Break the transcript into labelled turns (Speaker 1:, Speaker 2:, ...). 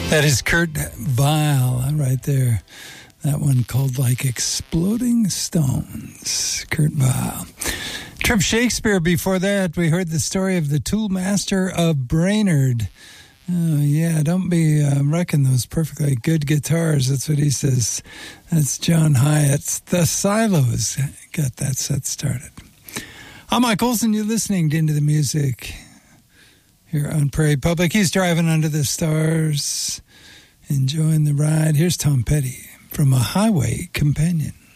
Speaker 1: That is Kurt Weill right there. That one called Like Exploding Stones. Kurt Weill. Trip Shakespeare before that. We heard the story of the Toolmaster of Brainerd. Oh, yeah, don't be wrecking those perfectly good guitars. That's what he says. That's John Hyatt's The Silos. Got that set started. I'm Mike Olson. You're listening to Into the Music here on Prairie Public. He's driving under the stars, enjoying the ride. Here's Tom Petty from A Highway Companion.